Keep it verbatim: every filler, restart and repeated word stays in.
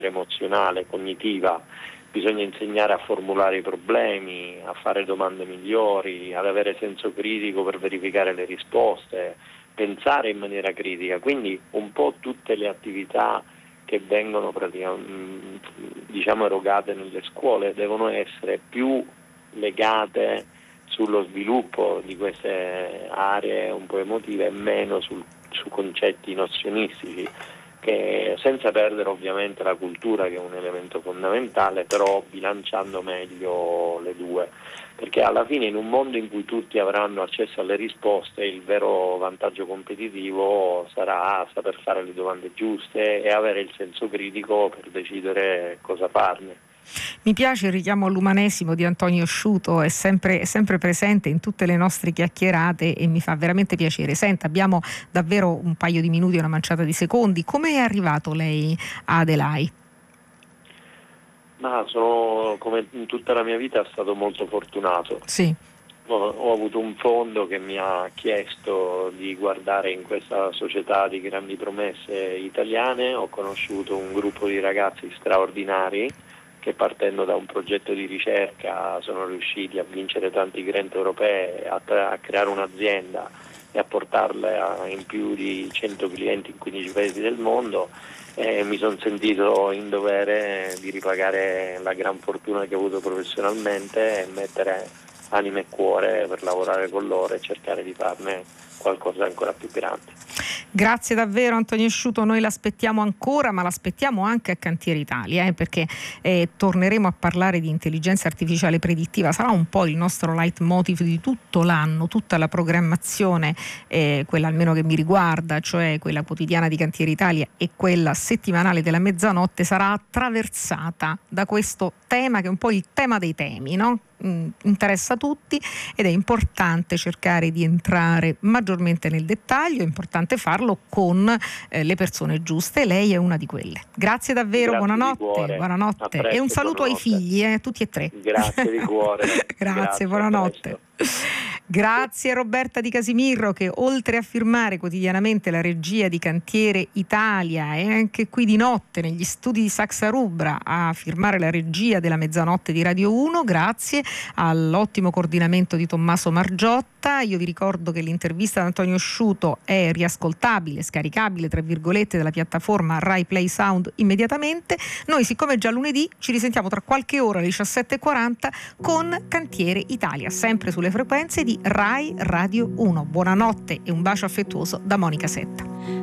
emozionale, cognitiva, bisogna insegnare a formulare i problemi, a fare domande migliori, ad avere senso critico per verificare le risposte, pensare in maniera critica. Quindi un po' tutte le attività che vengono praticamente, diciamo, erogate nelle scuole devono essere più legate sullo sviluppo di queste aree un po' emotive e meno sul, su concetti nozionistici, che senza perdere ovviamente la cultura, che è un elemento fondamentale, però bilanciando meglio le due, perché alla fine in un mondo in cui tutti avranno accesso alle risposte il vero vantaggio competitivo sarà saper fare le domande giuste e avere il senso critico per decidere cosa farne. Mi piace il richiamo all'umanesimo di Antonio Sciuto, è sempre, è sempre presente in tutte le nostre chiacchierate e mi fa veramente piacere. Senta, abbiamo davvero un paio di minuti, una manciata di secondi. Come è arrivato lei a Adelai? Ma sono, come in tutta la mia vita, stato molto fortunato. Sì. Ho, ho avuto un fondo che mi ha chiesto di guardare in questa società di grandi promesse italiane, ho conosciuto un gruppo di ragazzi straordinari che partendo da un progetto di ricerca sono riusciti a vincere tanti grant europei, a, a creare un'azienda e a portarla in più di cento clienti in quindici paesi del mondo, e mi sono sentito in dovere di ripagare la gran fortuna che ho avuto professionalmente e mettere anima e cuore per lavorare con loro e cercare di farne qualcosa ancora più grande. Grazie davvero Antonio Sciuto, noi l'aspettiamo ancora, ma l'aspettiamo anche a Cantiere Italia, eh, perché eh, torneremo a parlare di intelligenza artificiale predittiva, sarà un po' il nostro leitmotiv di tutto l'anno, tutta la programmazione, eh, quella almeno che mi riguarda, cioè quella quotidiana di Cantiere Italia e quella settimanale della mezzanotte, sarà attraversata da questo tema che è un po' il tema dei temi, no? Interessa a tutti ed è importante cercare di entrare maggiormente nel dettaglio, è importante farlo con eh, le persone giuste. Lei è una di quelle. Grazie davvero, Grazie buonanotte, buonanotte. Presto, e un saluto buonanotte. ai figli, eh, tutti e tre. Grazie di cuore. Grazie, Grazie, buonanotte. Grazie a Roberta Di Casimirro, che oltre a firmare quotidianamente la regia di Cantiere Italia e anche qui di notte negli studi di Saxa Rubra a firmare la regia della mezzanotte di Radio uno, grazie all'ottimo coordinamento di Tommaso Margiotta. Io vi ricordo che l'intervista ad Antonio Sciuto è riascoltabile, scaricabile tra virgolette dalla piattaforma Rai Play Sound immediatamente. Noi, siccome è già lunedì, ci risentiamo tra qualche ora alle diciassette e quaranta con Cantiere Italia, sempre sulle frequenze di Rai Radio uno. Buonanotte e un bacio affettuoso da Monica Setta.